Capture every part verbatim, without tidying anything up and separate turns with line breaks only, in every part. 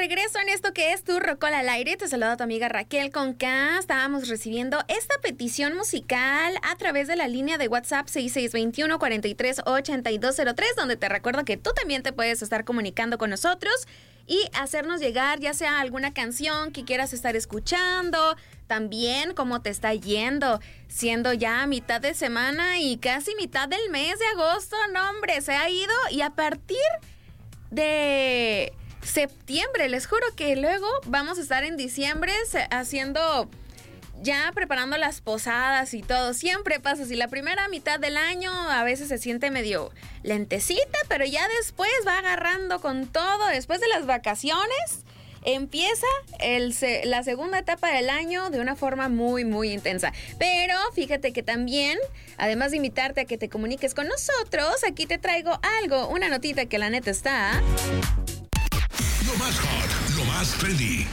regreso en esto que es Tu Rocola al Aire. Te saluda tu amiga Raquel con K. Estábamos recibiendo esta petición musical a través de la línea de WhatsApp seis seis dos uno, cuatro tres, ocho dos cero tres, donde te recuerdo que tú también te puedes estar comunicando con nosotros y hacernos llegar ya sea alguna canción que quieras estar escuchando, también cómo te está yendo, siendo ya mitad de semana y casi mitad del mes de agosto. No, hombre, se ha ido, y a partir de septiembre, les juro que luego vamos a estar en diciembre haciendo, ya preparando las posadas y todo. Siempre pasa así, la primera mitad del año a veces se siente medio lentecita, pero ya después va agarrando con todo. Después de las vacaciones empieza el, la segunda etapa del año de una forma muy, muy intensa. Pero fíjate que también, además de invitarte a que te comuniques con nosotros, aquí te traigo algo, una notita que la neta está...
Lo más hot, lo más trendy.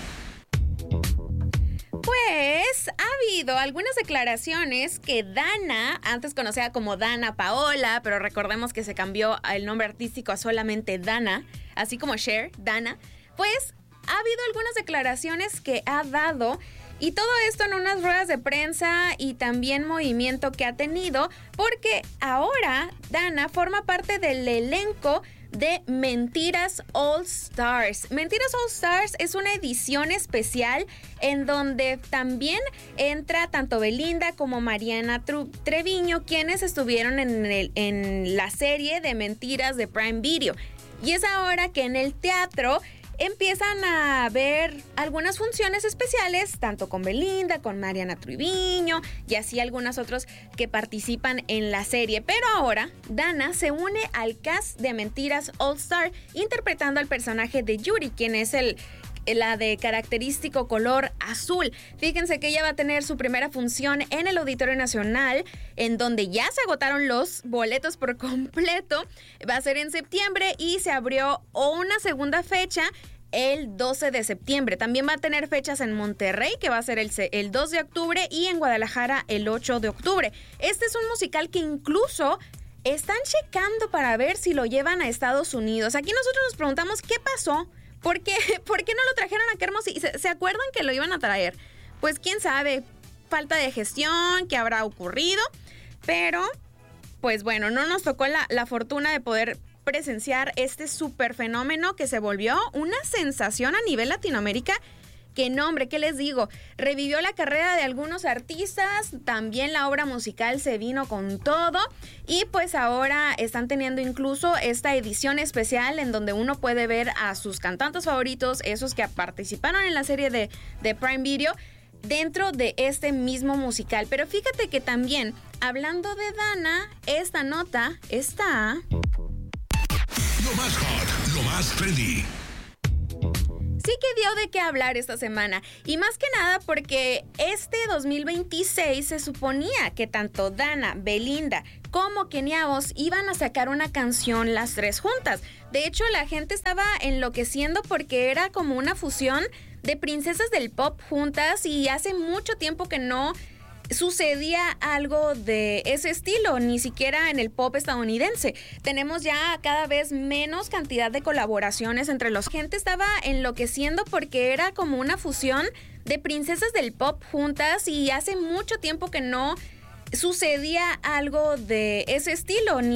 Pues ha habido algunas declaraciones que Dana, antes conocida como Dana Paola, pero recordemos que se cambió el nombre artístico a solamente Dana, así como Cher, Dana, pues ha habido algunas declaraciones que ha dado, y todo esto en unas ruedas de prensa y también movimiento que ha tenido, porque ahora Dana forma parte del elenco de Mentiras All Stars. Mentiras All Stars es una edición especial en donde también entra tanto Belinda como Mariana Treviño, quienes estuvieron en, el, en la serie de Mentiras de Prime Video. Y es ahora que en el teatro empiezan a ver algunas funciones especiales, tanto con Belinda, con Mariana Treviño y así algunos otros que participan en la serie. Pero ahora Dana se une al cast de Mentiras All Star, interpretando al personaje de Yuri, quien es el la de característico color azul. Fíjense que ella va a tener su primera función en el Auditorio Nacional, en donde ya se agotaron los boletos por completo. Va a ser en septiembre y se abrió una segunda fecha el doce de septiembre. También va a tener fechas en Monterrey, que va a ser el, el dos de octubre, y en Guadalajara el ocho de octubre. Este es un musical que incluso están checando para ver si lo llevan a Estados Unidos. Aquí nosotros nos preguntamos qué pasó. ¿Por qué? ¿Por qué no lo trajeron a Hermosillo? ¿Se, ¿Se acuerdan que lo iban a traer? Pues quién sabe, falta de gestión, qué habrá ocurrido. Pero, pues bueno, no nos tocó la, la fortuna de poder presenciar este súper fenómeno que se volvió una sensación a nivel Latinoamérica. Que no, hombre, ¿qué les digo? Revivió la carrera de algunos artistas, también la obra musical se vino con todo, y pues ahora están teniendo incluso esta edición especial en donde uno puede ver a sus cantantes favoritos, esos que participaron en la serie de, de Prime Video, dentro de este mismo musical. Pero fíjate que también, hablando de Dana, esta nota está...
Lo más hot, lo más trendy.
Sí que dio de qué hablar esta semana, y más que nada porque este dos mil veintiséis se suponía que tanto Dana, Belinda como Kenia Oz iban a sacar una canción las tres juntas. De hecho, la gente estaba enloqueciendo porque era como una fusión de princesas del pop juntas, y hace mucho tiempo que no sucedía algo de ese estilo, ni siquiera en el pop estadounidense. Tenemos ya cada vez menos cantidad de colaboraciones entre los. La gente estaba enloqueciendo porque era como una fusión de princesas del pop juntas, y hace mucho tiempo que no sucedía algo de ese estilo, ni